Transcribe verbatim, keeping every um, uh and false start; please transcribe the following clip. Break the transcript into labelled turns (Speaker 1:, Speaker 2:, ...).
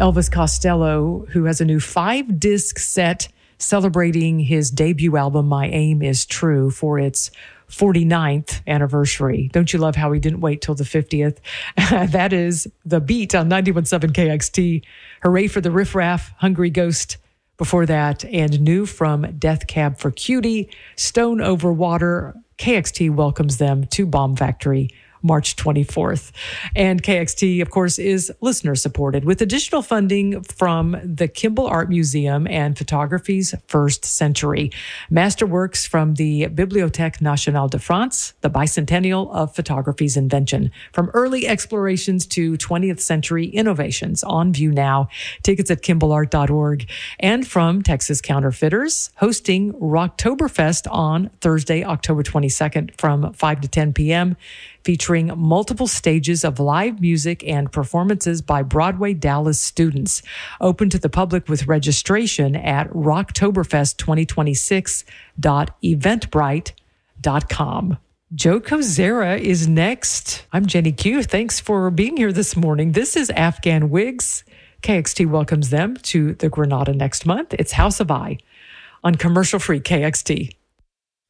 Speaker 1: Elvis Costello, who has a new five-disc set celebrating his debut album, My Aim Is True, for its forty-ninth anniversary. Don't you love how he didn't wait till the fiftieth? That is The Beat on ninety-one point seven K X T. Hooray for the Riff Raff, Hungry Ghost before that, and new from Death Cab for Cutie, Stone Over Water. K X T welcomes them to Bomb Factory March twenty-fourth. And K X T, of course, is listener-supported with additional funding from the Kimball Art Museum and Photography's First Century. Masterworks from the Bibliothèque Nationale de France, the bicentennial of photography's invention. From early explorations to twentieth century innovations. On view now. Tickets at kimball art dot org. And from Texas Counterfeiters, hosting Rocktoberfest on Thursday, October twenty-second from five to ten p.m., featuring multiple stages of live music and performances by Broadway Dallas students. Open to the public with registration at rocktoberfest twenty twenty-six dot eventbrite dot com. Joe Kozera is next. I'm Jenny Q. Thanks for being here this morning. This is Afghan Wigs. K X T welcomes them to the Granada next month. It's House of I on commercial-free K X T.